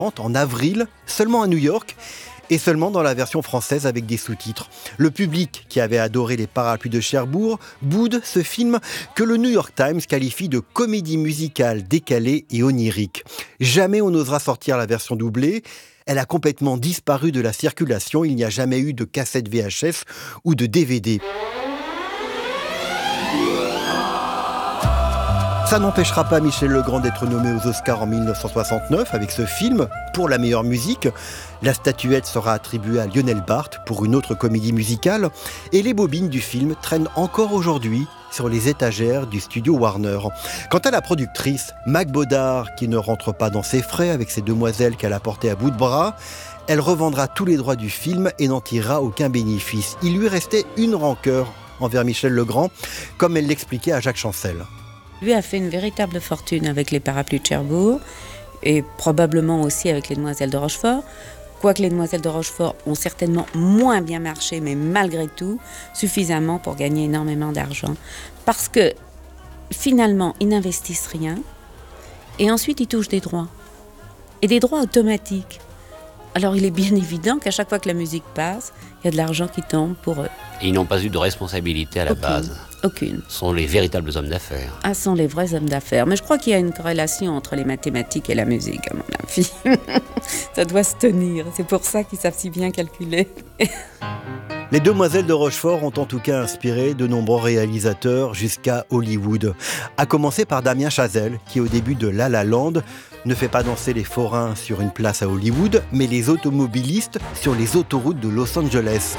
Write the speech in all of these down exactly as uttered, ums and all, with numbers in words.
en avril, seulement à New York, et seulement dans la version française avec des sous-titres. Le public qui avait adoré Les Parapluies de Cherbourg boude ce film que le New York Times qualifie de comédie musicale décalée et onirique. Jamais on n'osera sortir la version doublée. Elle a complètement disparu de la circulation. Il n'y a jamais eu de cassette V H S ou de D V D. Ça n'empêchera pas Michel Legrand d'être nommé aux Oscars en dix-neuf cent soixante-neuf avec ce film pour la meilleure musique. La statuette sera attribuée à Lionel Barthes pour une autre comédie musicale. Et les bobines du film traînent encore aujourd'hui sur les étagères du studio Warner. Quant à la productrice, Mac Baudard, qui ne rentre pas dans ses frais avec ses demoiselles qu'elle a portées à bout de bras, elle revendra tous les droits du film et n'en tirera aucun bénéfice. Il lui restait une rancœur envers Michel Legrand, comme elle l'expliquait à Jacques Chancel. Lui a fait une véritable fortune avec les Parapluies de Cherbourg et probablement aussi avec les Demoiselles de Rochefort. Quoique les Demoiselles de Rochefort ont certainement moins bien marché, mais malgré tout, suffisamment pour gagner énormément d'argent. Parce que finalement, ils n'investissent rien et ensuite ils touchent des droits. Et des droits automatiques. Alors il est bien évident qu'à chaque fois que la musique passe, il y a de l'argent qui tombe pour eux. Et ils n'ont pas eu de responsabilité à la Aucune. base. Aucune. Ce sont les véritables hommes d'affaires. Ah, ce sont les vrais hommes d'affaires. Mais je crois qu'il y a une corrélation entre les mathématiques et la musique, à mon avis. Ça doit se tenir. C'est pour ça qu'ils savent si bien calculer. Les Demoiselles de Rochefort ont en tout cas inspiré de nombreux réalisateurs jusqu'à Hollywood. À commencer par Damien Chazelle, qui au début de La La Land ne fait pas danser les forains sur une place à Hollywood, mais les automobilistes sur les autoroutes de Los Angeles.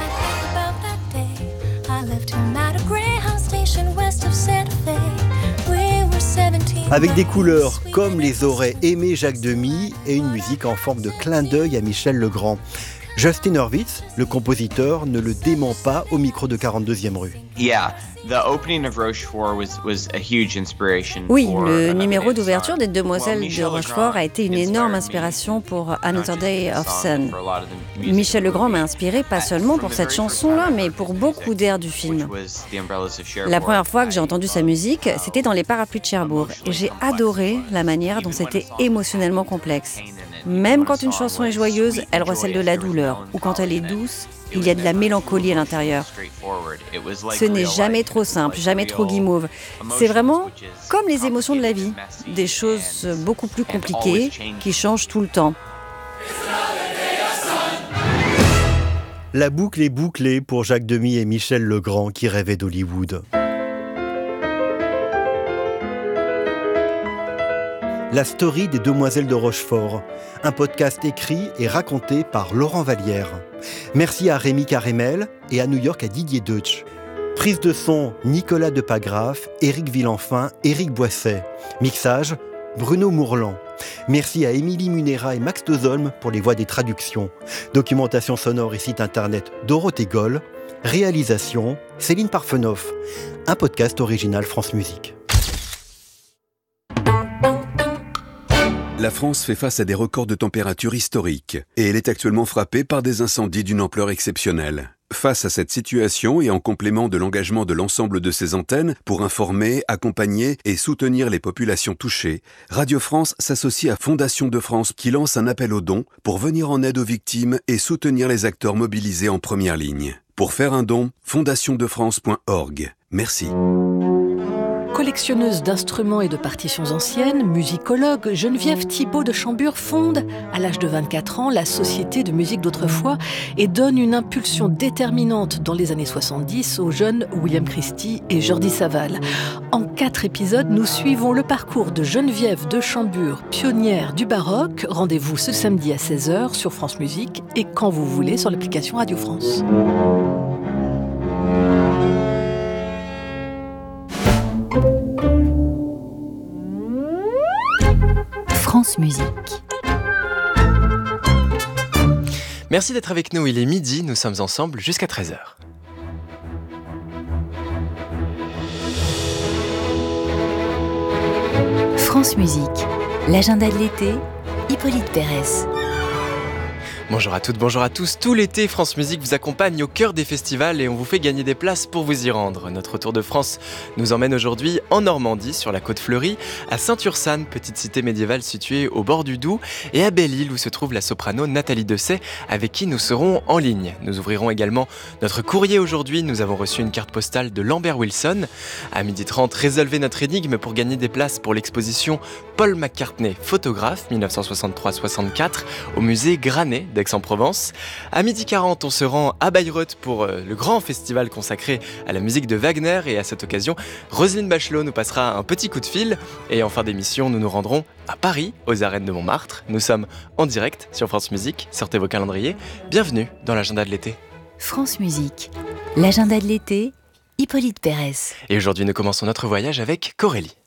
Avec des couleurs comme les aurait aimé Jacques Demy et une musique en forme de clin d'œil à Michel Legrand. Justin Hurwitz, le compositeur, ne le dément pas au micro de quarante-deuxième rue. Yeah, the opening of Rochefort was was a huge inspiration. Oui, for le Another numéro Day of d'ouverture Sun. des Demoiselles Well, de Michel Rochefort a été une Legrand énorme inspired me, inspiration pour not Another just Day for the of song, Sun. for a lot of the music Michel in the Legrand m'a movie. inspiré pas Uh, seulement from pour the cette very first chanson-là, time I mais heard pour his beaucoup music, d'airs du which film. was The Umbrellas of Cherbourg. La première fois que j'ai I entendu sa loved musique, how c'était dans Les Parapluies de Cherbourg. Et j'ai adoré la manière dont c'était émotionnellement complexe. Même quand une chanson est joyeuse, elle recèle de la douleur. Ou quand elle est douce, il y a de la mélancolie à l'intérieur. Ce n'est jamais trop simple, jamais trop guimauve. C'est vraiment comme les émotions de la vie. Des choses beaucoup plus compliquées qui changent tout le temps. La boucle est bouclée pour Jacques Demy et Michel Legrand qui rêvaient d'Hollywood. La story des Demoiselles de Rochefort, un podcast écrit et raconté par Laurent Vallière. Merci à Rémi Carémel et à New York à Didier Deutsch. Prise de son, Nicolas Depagraf, Éric Villenfin, Éric Boisset. Mixage, Bruno Mourlan. Merci à Émilie Munera et Max Dozolm pour les voix des traductions. Documentation sonore et site internet Dorothée Goll. Réalisation, Céline Parfenoff. Un podcast original France Musique. La France fait face à des records de température historiques et elle est actuellement frappée par des incendies d'une ampleur exceptionnelle. Face à cette situation et en complément de l'engagement de l'ensemble de ses antennes pour informer, accompagner et soutenir les populations touchées, Radio France s'associe à Fondation de France qui lance un appel aux dons pour venir en aide aux victimes et soutenir les acteurs mobilisés en première ligne. Pour faire un don, fondation de france point org. Merci. Collectionneuse d'instruments et de partitions anciennes, musicologue, Geneviève Thibault de Chambure fonde, à l'âge de vingt-quatre ans, la Société de musique d'autrefois et donne une impulsion déterminante dans les années soixante-dix aux jeunes William Christie et Jordi Savall. En quatre épisodes, nous suivons le parcours de Geneviève de Chambure, pionnière du baroque. Rendez-vous ce samedi à seize heures sur France Musique et quand vous voulez sur l'application Radio France. France Musique. Merci d'être avec nous, il est midi, nous sommes ensemble jusqu'à treize heures. France Musique, l'agenda de l'été, Hippolyte Pérez. Bonjour à toutes, bonjour à tous. Tout l'été, France Musique vous accompagne au cœur des festivals et on vous fait gagner des places pour vous y rendre. Notre Tour de France nous emmène aujourd'hui en Normandie, sur la côte fleurie, à Saint-Ursanne, petite cité médiévale située au bord du Doubs, et à Belle-Île où se trouve la soprano Nathalie Dessay, avec qui nous serons en ligne. Nous ouvrirons également notre courrier aujourd'hui. Nous avons reçu une carte postale de Lambert Wilson. À midi trente, résolvez notre énigme pour gagner des places pour l'exposition Paul McCartney, photographe, dix-neuf cent soixante-trois soixante-quatre, au musée Granet d'Aix-en-Provence. À midi quarante, on se rend à Bayreuth pour euh, le grand festival consacré à la musique de Wagner. Et à cette occasion, Roselyne Bachelot nous passera un petit coup de fil. Et en fin d'émission, nous nous rendrons à Paris, aux arènes de Montmartre. Nous sommes en direct sur France Musique. Sortez vos calendriers. Bienvenue dans l'agenda de l'été. France Musique, l'agenda de l'été, Hippolyte Pérez. Et aujourd'hui, nous commençons notre voyage avec Corélie.